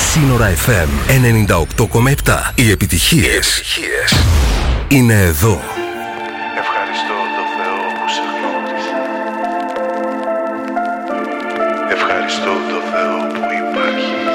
Σύνορα FM 98,7. Οι επιτυχίες είναι εδώ. Ευχαριστώ το Θεό που σε γνώρισα. Ευχαριστώ το Θεό που υπάρχει.